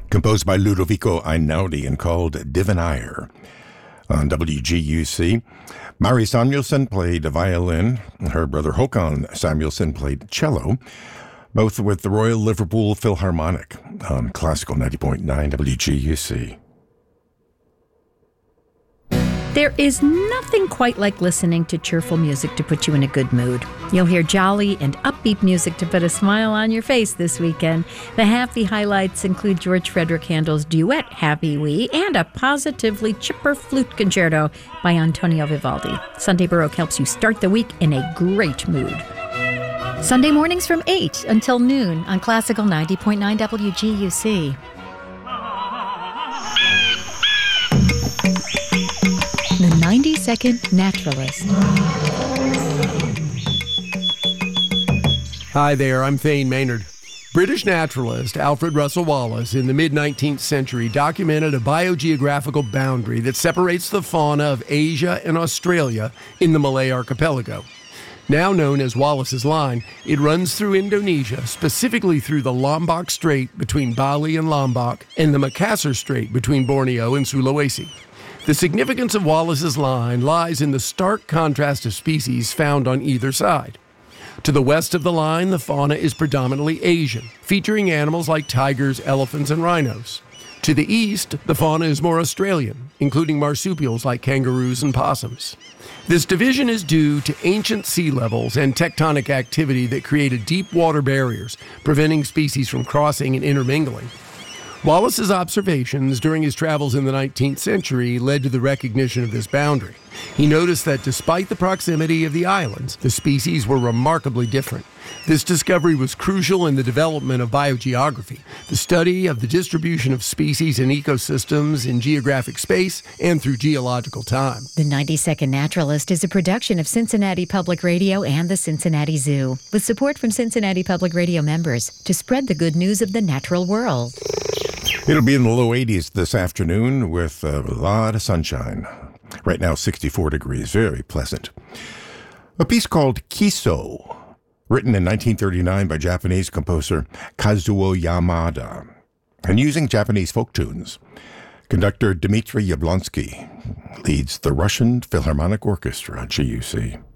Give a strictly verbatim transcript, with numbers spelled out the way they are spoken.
composed by Ludovico Einaudi and called Divinaire. On W G U C, Mari Samuelson played violin. Her brother Håkon Samuelson played cello, both with the Royal Liverpool Philharmonic on Classical ninety point nine W G U C. There is nothing quite like listening to cheerful music to put you in a good mood. You'll hear jolly and upbeat music to put a smile on your face this weekend. The happy highlights include George Frederick Handel's duet, Happy Wee, and a positively chipper flute concerto by Antonio Vivaldi. Sunday Baroque helps you start the week in a great mood. Sunday mornings from eight until noon on Classical ninety point nine W G U C. The ninety-second Naturalist. Hi there, I'm Thane Maynard. British naturalist Alfred Russel Wallace in the mid-nineteenth century documented a biogeographical boundary that separates the fauna of Asia and Australia in the Malay archipelago. Now known as Wallace's Line, it runs through Indonesia, specifically through the Lombok Strait between Bali and Lombok and the Makassar Strait between Borneo and Sulawesi. The significance of Wallace's Line lies in the stark contrast of species found on either side. To the west of the line, the fauna is predominantly Asian, featuring animals like tigers, elephants, and rhinos. To the east, the fauna is more Australian, including marsupials like kangaroos and possums. This division is due to ancient sea levels and tectonic activity that created deep water barriers, preventing species from crossing and intermingling. Wallace's observations during his travels in the nineteenth century led to the recognition of this boundary. He noticed that despite the proximity of the islands, the species were remarkably different. This discovery was crucial in the development of biogeography, the study of the distribution of species and ecosystems in geographic space and through geological time. The ninety-second Naturalist is a production of Cincinnati Public Radio and the Cincinnati Zoo, with support from Cincinnati Public Radio members to spread the good news of the natural world. It'll be in the low eighties this afternoon with a lot of sunshine. Right now, sixty-four degrees, very pleasant. A piece called Kiso, written in nineteen thirty-nine by Japanese composer Kazuo Yamada, and using Japanese folk tunes. Conductor Dmitry Yablonsky leads the Russian Philharmonic Orchestra at G U C.